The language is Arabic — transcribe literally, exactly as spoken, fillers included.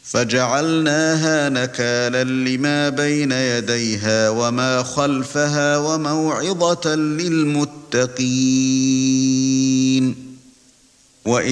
فجعلناها نكالا لما بين يديها وما خلفها وموعظة للمتقين.